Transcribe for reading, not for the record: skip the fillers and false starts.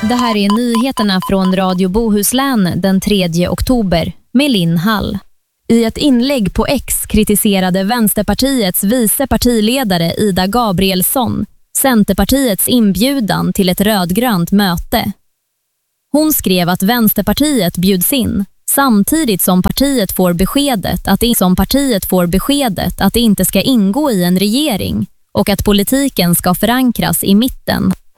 Det här är nyheterna från Radio Bohuslän den 3 oktober med Linn Hall. I ett inlägg på X kritiserade Vänsterpartiets vice partiledare Ida Gabrielsson Centerpartiets inbjudan till ett rödgrönt möte. Hon skrev att Vänsterpartiet bjuds in samtidigt som partiet får beskedet att det inte ska ingå i en regering och att politiken ska förankras i mitten.